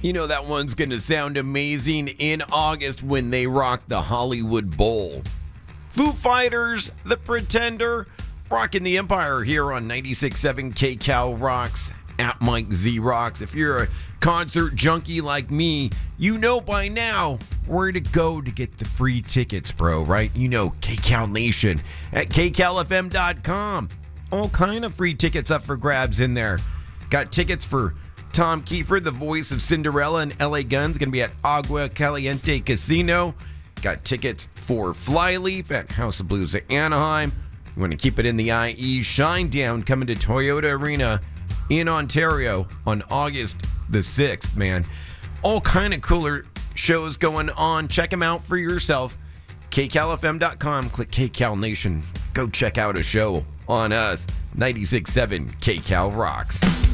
You know that one's going to sound amazing in August when they rock the Hollywood Bowl. Foo Fighters, The Pretender, rocking the Empire here on 96.7 KCal Rocks at Mike Z Rocks. If you're a concert junkie like me, you know by now where to go to get the free tickets, bro, right? You know, KCal Nation at kcalfm.com. All kind of free tickets up for grabs in there. Got tickets for Tom Kiefer, the voice of Cinderella and LA Guns, going to be at Agua Caliente Casino. Got tickets for Flyleaf at House of Blues at Anaheim. You want to keep it in the IE. Shinedown coming to Toyota Arena in Ontario on August the 6th, man. All kind of cooler shows going on. Check them out for yourself. KCalFM.com. Click KCal Nation. Go check out a show on us. 96.7 KCal Rocks.